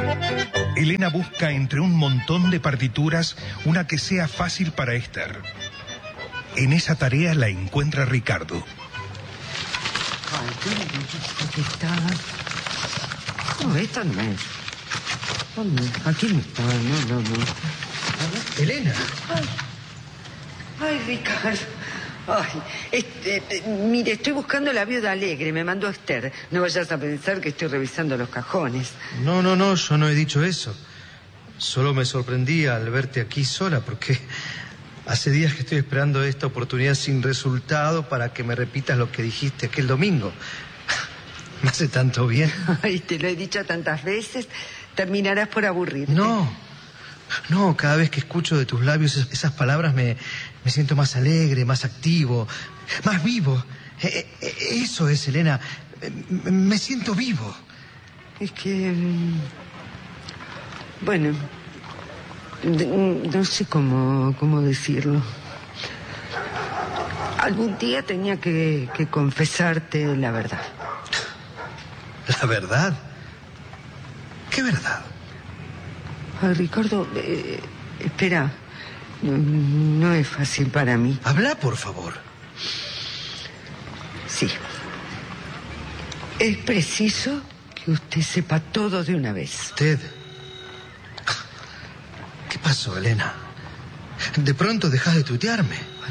Elena busca entre un montón de partituras una que sea fácil para Esther. En esa tarea la encuentra Ricardo. Ay, ¿qué está? No, esta no es. Aquí no está, no. Elena. Ay, Ricardo. Ay, mire, estoy buscando la viuda alegre, me mandó Esther. No vayas a pensar que estoy revisando los cajones. No, yo no he dicho eso. Solo me sorprendí al verte aquí sola, porque hace días que estoy esperando esta oportunidad sin resultado para que me repitas lo que dijiste aquel domingo. Me hace tanto bien. Ay, te lo he dicho tantas veces, terminarás por aburrirte. No, cada vez que escucho de tus labios esas palabras me siento más alegre, más activo, más vivo. Eso es, Elena. Me siento vivo. Es que... Bueno, no sé cómo decirlo. Algún día tenía que confesarte la verdad. ¿La verdad? ¿Qué verdad? Ay, Ricardo, espera. No es fácil para mí. Habla, por favor. Sí. Es preciso que usted sepa todo de una vez. ¿Usted? ¿Qué pasó, Elena? De pronto dejas de tutearme. Ay,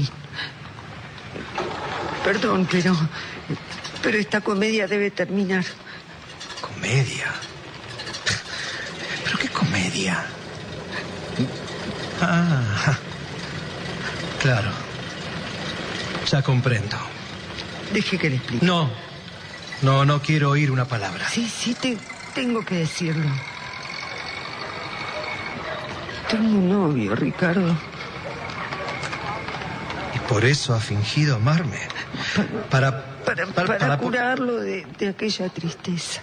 perdón, pero esta comedia debe terminar. ¿Comedia? ¿Pero qué comedia? Claro. Ya comprendo. Deje que le explique. No quiero oír una palabra. Sí, tengo que decirlo. Tengo un novio, Ricardo. ¿Y por eso ha fingido amarme? Para curarlo de aquella tristeza.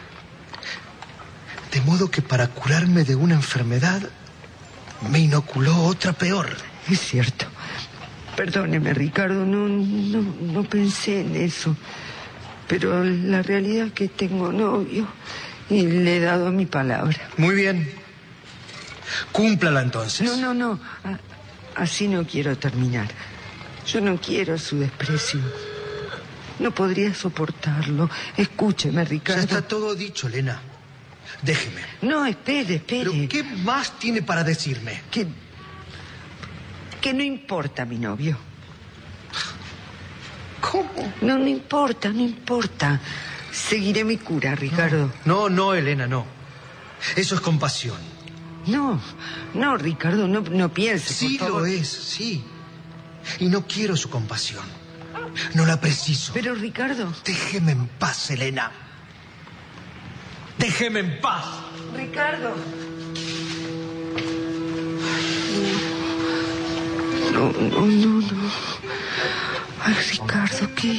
De modo que para curarme de una enfermedad me inoculó otra peor. Es cierto. Perdóneme, Ricardo, no pensé en eso. Pero la realidad es que tengo novio y le he dado mi palabra. Muy bien. Cúmplala entonces. No. Así no quiero terminar. Yo no quiero su desprecio. No podría soportarlo. Escúcheme, Ricardo. Ya está todo dicho, Elena. Déjeme. No, espere. ¿Pero qué más tiene para decirme? Que no importa mi novio. ¿Cómo? No importa. Seguiré mi cura, Ricardo. No, Elena, no. Eso es compasión. No, Ricardo, no pienses. Sí por favor. lo es, sí. Y no quiero su compasión. No la preciso. Pero, Ricardo... Déjeme en paz, Elena. Déjeme en paz. Ricardo. No. Ay, Ricardo, ¿qué?